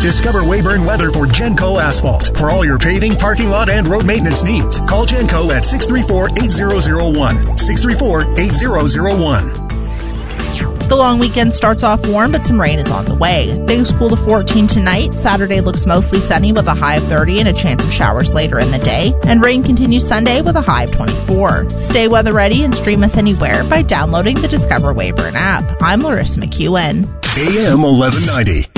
Discover Weyburn weather for Genco Asphalt. For all your paving, parking lot, and road maintenance needs, call Genco at 634-8001. 634-8001. The long weekend starts off warm, but some rain is on the way. Things cool to 14 tonight. Saturday looks mostly sunny with a high of 30 and a chance of showers later in the day. And rain continues Sunday with a high of 24. Stay weather ready and stream us anywhere by downloading the Discover Weyburn app. I'm Larissa McEwen. AM 1190.